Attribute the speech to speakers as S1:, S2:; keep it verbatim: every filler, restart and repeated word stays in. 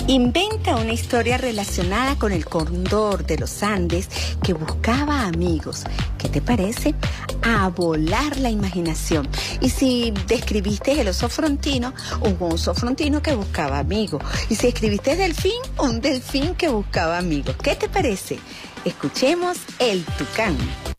S1: Inventa una historia relacionada con el cóndor de los Andes que buscaba amigos. ¿Qué te parece? A volar la imaginación. Y si describiste el oso frontino, un oso frontino que buscaba amigos. Y si escribiste delfín, un delfín que buscaba amigos. ¿Qué te parece? Escuchemos El Tucán.